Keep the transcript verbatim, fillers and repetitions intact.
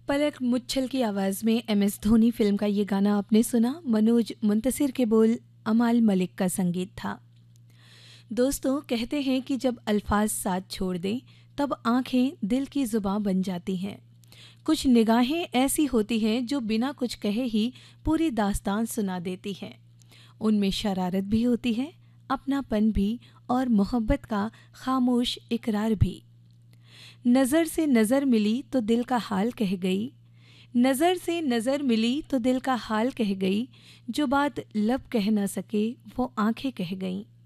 पलक मुच्छल की आवाज़ में एम एस धोनी फिल्म का ये गाना आपने सुना। मनोज मुंतसिर के बोल, अमाल मलिक का संगीत था। दोस्तों, कहते हैं कि जब अल्फाज साथ छोड़ दें तब आंखें दिल की जुबां बन जाती हैं। कुछ निगाहें ऐसी होती हैं जो बिना कुछ कहे ही पूरी दास्तान सुना देती हैं। उनमें शरारत भी होती है, अपनापन भी और मोहब्बत का खामोश इकरार भी। नज़र से नज़र मिली तो दिल का हाल कह गई, नज़र से नज़र मिली तो दिल का हाल कह गई, जो बात लब कह ना सके वो आंखें कह गईं।